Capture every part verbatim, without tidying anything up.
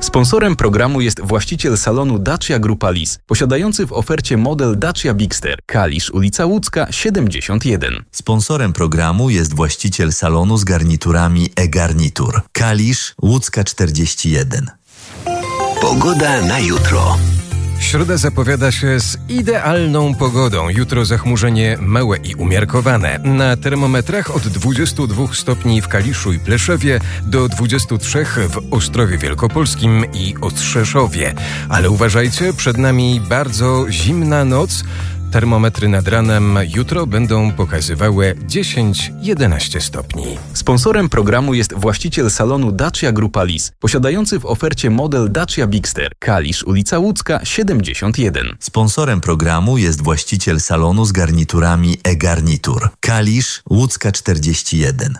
Sponsorem programu jest właściciel salonu Dacia Grupa Lis, posiadający w ofercie model Dacia Bigster, Kalisz, ulica Łódzka, siedemdziesiąt jeden. Sponsorem programu jest właściciel salonu z garniturami e-garnitur, Kalisz, Łódzka czterdzieści jeden. Pogoda na jutro. Środa zapowiada się z idealną pogodą. Jutro zachmurzenie małe i umiarkowane. Na termometrach od dwudziestu dwóch stopni w Kaliszu i Pleszewie do dwudziestu trzech w Ostrowie Wielkopolskim i Ostrzeszowie. Ale uważajcie, przed nami bardzo zimna noc. Termometry nad ranem jutro będą pokazywały dziesięć do jedenastu stopni. Sponsorem programu jest właściciel salonu Dacia Grupa Lis, posiadający w ofercie model Dacia Bigster, Kalisz, ulica Łódzka, siedemdziesiąt jeden. Sponsorem programu jest właściciel salonu z garniturami e-garnitur, Kalisz, Łódzka czterdzieści jeden.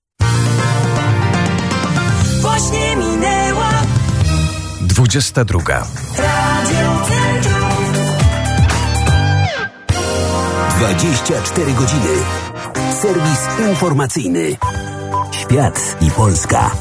Właśnie minęła dwudziesta druga. Radio Centrum. dwadzieścia cztery godziny. Serwis informacyjny. Świat i Polska.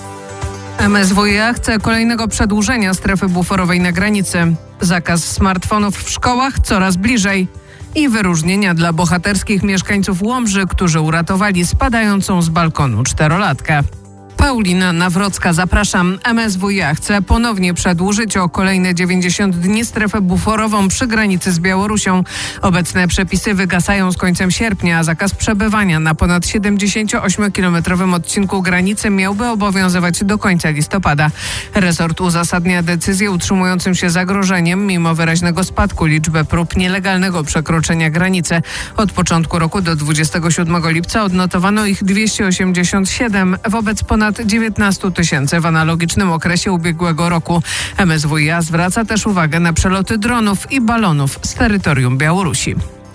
M S W iA chce kolejnego przedłużenia strefy buforowej na granicy. Zakaz smartfonów w szkołach coraz bliżej. I wyróżnienia dla bohaterskich mieszkańców Łomży, którzy uratowali spadającą z balkonu czterolatkę. Paulina Nawrocka, zapraszam. M S W iA chce ponownie przedłużyć o kolejne dziewięćdziesiąt dni strefę buforową przy granicy z Białorusią. Obecne przepisy wygasają z końcem sierpnia, a zakaz przebywania na ponad siedemdziesięcioośmiokilometrowym odcinku granicy miałby obowiązywać do końca listopada. Resort uzasadnia decyzję utrzymującym się zagrożeniem mimo wyraźnego spadku liczby prób nielegalnego przekroczenia granicy. Od początku roku do dwudziestego siódmego lipca odnotowano ich dwieście osiemdziesiąt siedem wobec ponad dziewiętnaście tysięcy w analogicznym okresie ubiegłego roku. M S W iA zwraca też uwagę na przeloty dronów i balonów z terytorium Białorusi.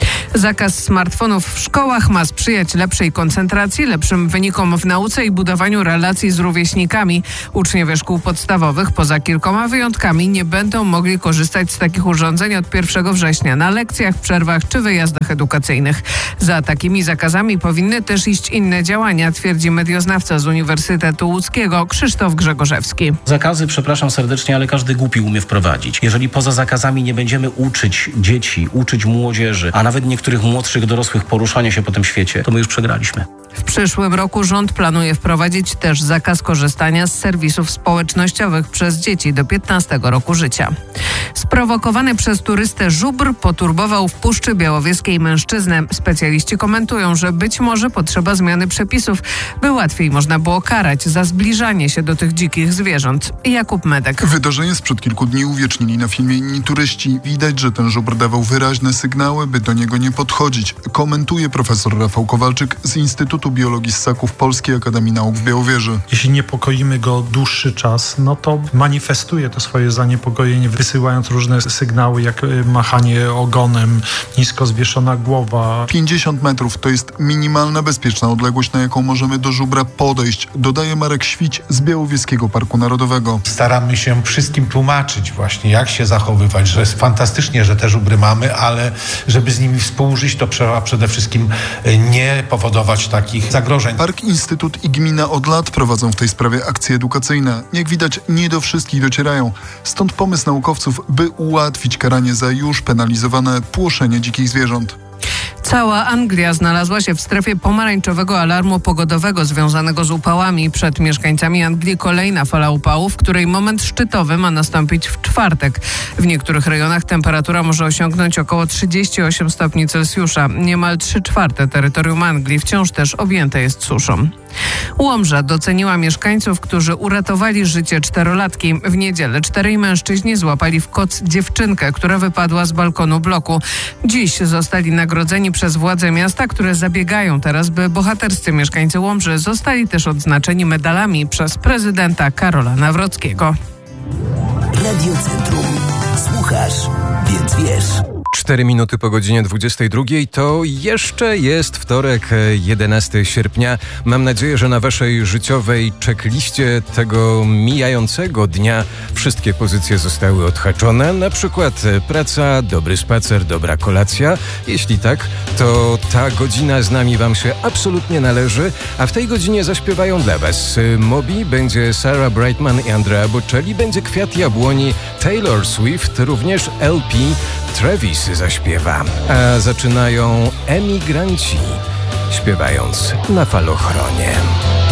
Zakaz smartfonów w szkołach ma sprzyjać lepszej koncentracji, lepszym wynikom w nauce i budowaniu relacji z rówieśnikami. Uczniowie szkół podstawowych, poza kilkoma wyjątkami, nie będą mogli korzystać z takich urządzeń od pierwszego września na lekcjach, przerwach czy wyjazdach edukacyjnych. Za takimi zakazami powinny też iść inne działania, twierdzi medioznawca z Uniwersytetu Łódzkiego Krzysztof Grzegorzewski. Zakazy, przepraszam serdecznie, ale każdy głupi umie wprowadzić. Jeżeli poza zakazami nie będziemy uczyć dzieci, uczyć młodzieży, a nawet niektórych młodszych dorosłych poruszania się po tym świecie, to my już przegraliśmy. W przyszłym roku rząd planuje wprowadzić też zakaz korzystania z serwisów społecznościowych przez dzieci do piętnastego roku życia. Sprowokowany przez turystę żubr poturbował w Puszczy Białowieskiej mężczyznę. Specjaliści komentują, że być może potrzeba zmiany przepisów, by łatwiej można było karać za zbliżanie się do tych dzikich zwierząt. Jakub Medek. Wydarzenie sprzed kilku dni uwiecznili na filmie inni turyści. Widać, że ten żubr dawał wyraźne sygnały, by do niego nie podchodzić. Komentuje profesor Rafał Kowalczyk z Instytutu Biologii Ssaków Polskiej Akademii Nauk w Białowieży. Jeśli niepokoimy go dłuższy czas, no to manifestuje to swoje zaniepokojenie, wysyłając różne sygnały, jak machanie ogonem, nisko zwieszona głowa. pięćdziesiąt metrów to jest minimalna bezpieczna odległość, na jaką możemy do żubra podejść, dodaje Marek Świć z Białowieskiego Parku Narodowego. Staramy się wszystkim tłumaczyć właśnie, jak się zachowywać, że jest fantastycznie, że te żubry mamy, ale żeby z nimi współżyć, to trzeba przede wszystkim nie powodować takich zagrożeń. Park, Instytut i Gmina od lat prowadzą w tej sprawie akcje edukacyjne. Jak widać, nie do wszystkich docierają. Stąd pomysł naukowców, by ułatwić karanie za już penalizowane płoszenie dzikich zwierząt. Cała Anglia znalazła się w strefie pomarańczowego alarmu pogodowego związanego z upałami. Przed mieszkańcami Anglii kolejna fala upałów, której moment szczytowy ma nastąpić w czwartek. W niektórych rejonach temperatura może osiągnąć około trzydzieści osiem stopni Celsjusza. Niemal trzy czwarte terytorium Anglii wciąż też objęte jest suszą. Łomża doceniła mieszkańców, którzy uratowali życie czterolatki. W niedzielę czterej mężczyźni złapali w koc dziewczynkę, która wypadła z balkonu bloku. Dziś zostali nagrodzeni przez władze miasta, które zabiegają teraz, by bohaterscy mieszkańcy Łomży zostali też odznaczeni medalami przez prezydenta Karola Nawrockiego. Radio Centrum. Słuchasz, więc wiesz. Cztery minuty po godzinie dwudziestej drugiej to jeszcze jest wtorek, jedenastego sierpnia. Mam nadzieję, że na waszej życiowej checkliście tego mijającego dnia wszystkie pozycje zostały odhaczone. Na przykład praca, dobry spacer, dobra kolacja. Jeśli tak, to ta godzina z nami wam się absolutnie należy, a w tej godzinie zaśpiewają dla was Moby, będzie Sarah Brightman i Andrea Bocelli, będzie Kwiat Jabłoni, Taylor Swift, również L P Travis zaśpiewa, a zaczynają emigranci, śpiewając na falochronie.